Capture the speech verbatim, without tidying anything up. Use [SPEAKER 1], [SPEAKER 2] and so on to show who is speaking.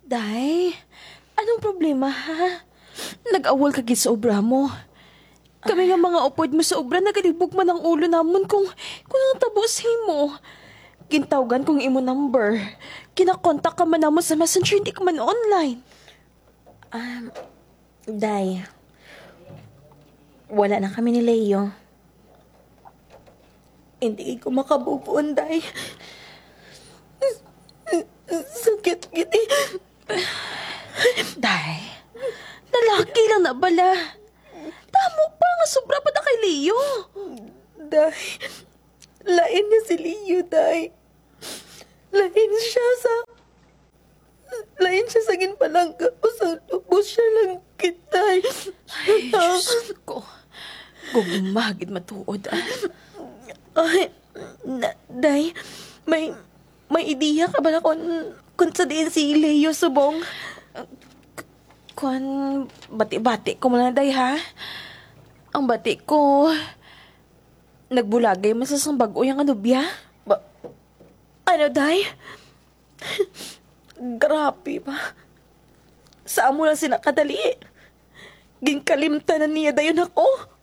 [SPEAKER 1] Day, anong problema ha? Nag-awol ka gid sa obra mo. Kami nga mga upod mo sa obra, nagalibog man ang ulo namon kung kung ang tabusin mo. Gintawgan kong imo number. Kinakontak ka man namo sa messenger, hindi ka man online.
[SPEAKER 2] Um, Day, wala na kami ni Leo. Hindi ko makabubuon, Day. Sakit gini.
[SPEAKER 1] Day, lalaki lang na bala. Tamo pa nga sobra pa na kay Leo.
[SPEAKER 2] Day, lain niya si Leo, Day. Lain siya sa... Lain siya sa ginpalangga o sa lubos siya lang kita.
[SPEAKER 1] Ay, Diyos ko. Gugumagid matuod ah.
[SPEAKER 2] Ay, na, Day, may... May ideya ka ba na kung, kung sa din si Leo subong?
[SPEAKER 1] Kung bati-bati ko muna, Day, ha? Ang bati ko, nagbulagay man sa bago yung anubya.
[SPEAKER 2] Ba, ano, Day? Grabe ba? Saan mo lang sinakadali? Ginkalimtanan niya dayon ako?